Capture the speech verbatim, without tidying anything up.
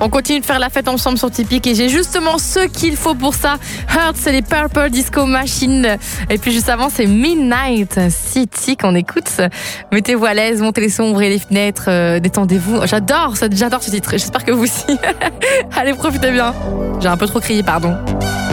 On continue de faire la fête ensemble sur Tipeee et j'ai justement ce qu'il faut pour ça. Hurt, c'est les Purple Disco Machine. Et puis juste avant, c'est Midnight City qu'on écoute. Mettez-vous à l'aise, montez les sons, ouvrez les fenêtres, euh, détendez-vous. J'adore, ça, j'adore ce titre. J'espère que vous aussi. Allez, profitez bien. J'ai un peu trop crié, pardon.